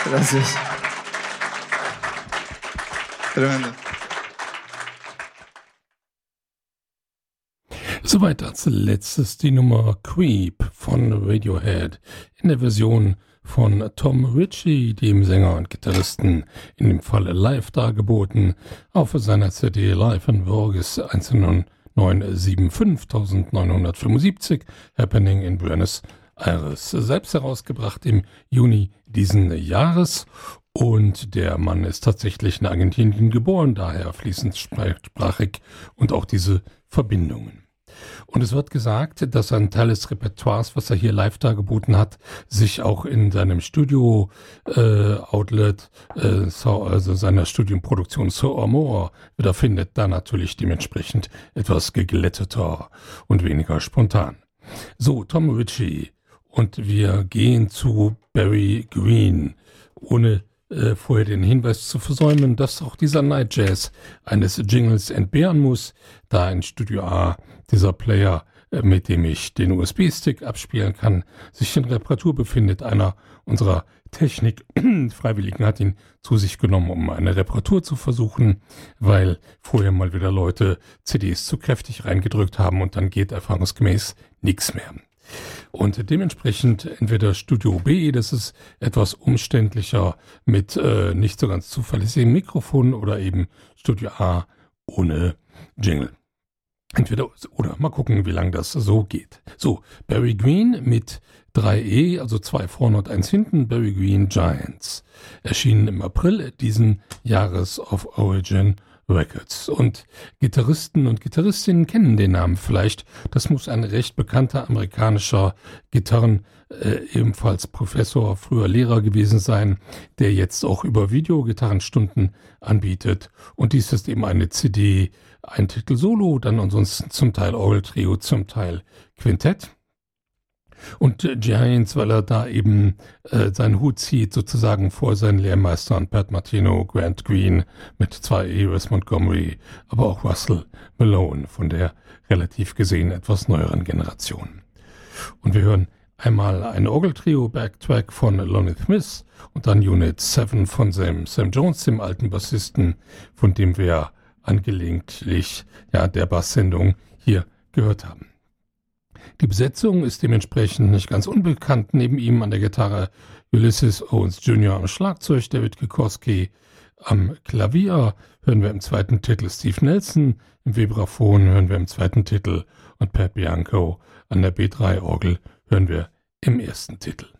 Gracias. Tremendo. Soweit als letztes die Nummer Creep von Radiohead in der Version von Tom Ritchie, dem Sänger und Gitarristen, in dem Fall live dargeboten, auf seiner CD Live in Vogues 1975, Happening in Buenos Aires, selbst herausgebracht im Juni diesen Jahres. Und der Mann ist tatsächlich in Argentinien geboren, daher fließend sprachig und auch diese Verbindungen. Und es wird gesagt, dass ein Teil des Repertoires, was er hier live dargeboten hat, sich auch in seinem Studio-Outlet, also seiner Studienproduktion So Amor, wiederfindet, da natürlich dementsprechend etwas geglätteter und weniger spontan. So, Tom Ritchie, und wir gehen zu Barry Green, ohne vorher den Hinweis zu versäumen, dass auch dieser Night Jazz eines Jingles entbehren muss, da in Studio A dieser Player, mit dem ich den USB-Stick abspielen kann, sich in Reparatur befindet. Einer unserer Technik-Freiwilligen hat ihn zu sich genommen, um eine Reparatur zu versuchen, weil vorher mal wieder Leute CDs zu kräftig reingedrückt haben und dann geht erfahrungsgemäß nichts mehr. Und dementsprechend entweder Studio B, das ist etwas umständlicher mit nicht so ganz zuverlässigem Mikrofon, oder eben Studio A ohne Jingle. Entweder oder, mal gucken, wie lange das so geht. So, Barry Green mit 3 also 2 vorne und 1 hinten, Barry Green Giants. Erschienen im April diesen Jahres auf Origin Records. Und Gitarristen und Gitarristinnen kennen den Namen vielleicht. Das muss ein recht bekannter amerikanischer ebenfalls Professor, früher Lehrer gewesen sein, der jetzt auch über Videogitarrenstunden anbietet. Und dies ist eben eine CD, ein Titel Solo, dann ansonsten zum Teil Orgeltrio, zum Teil Quintett. Und Giants, weil er da eben seinen Hut zieht, sozusagen vor seinen Lehrmeistern Pat Martino, Grant Green mit 2 Wes Montgomery, aber auch Russell Malone von der relativ gesehen etwas neueren Generation. Und wir hören einmal ein Orgeltrio, Backtrack von Lonnie Smith und dann Unit 7 von Sam Jones, dem alten Bassisten, von dem wir angelegentlich der Bass-Sendung hier gehört haben. Die Besetzung ist dementsprechend nicht ganz unbekannt. Neben ihm an der Gitarre Ulysses Owens Jr. am Schlagzeug, David Kikorsky am Klavier, hören wir im zweiten Titel Steve Nelson, im Vibraphon hören wir im zweiten Titel und Pat Bianco an der B3-Orgel hören wir im ersten Titel.